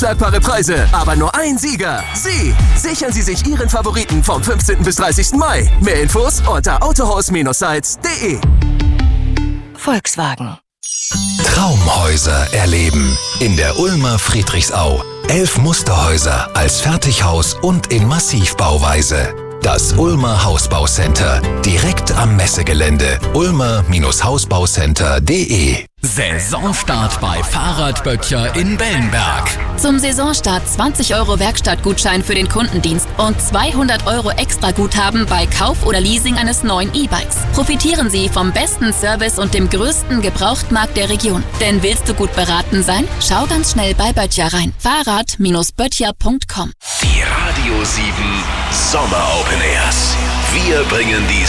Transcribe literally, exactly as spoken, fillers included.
Schlagbare Preise, aber nur ein Sieger. Sie! Sichern Sie sich Ihren Favoriten vom fünfzehnten bis dreißigsten Mai. Mehr Infos unter autohaus Sites punkt de. Volkswagen. Traumhäuser erleben in der Ulmer Friedrichsau. Elf Musterhäuser als Fertighaus und in Massivbauweise. Das Ulmer Hausbaucenter, direkt am Messegelände. ulmer Hausbaucenter punkt de. Saisonstart bei Fahrradböttcher in Bellenberg. Zum Saisonstart zwanzig Euro Werkstattgutschein für den Kundendienst und zweihundert Euro extra Guthaben bei Kauf oder Leasing eines neuen E-Bikes. Profitieren Sie vom besten Service und dem größten Gebrauchtmarkt der Region. Denn willst du gut beraten sein? Schau ganz schnell bei Böttcher rein. Fahrrad Böttcher punkt com. Die Radio sieben Sommer Open Airs. Wir bringen die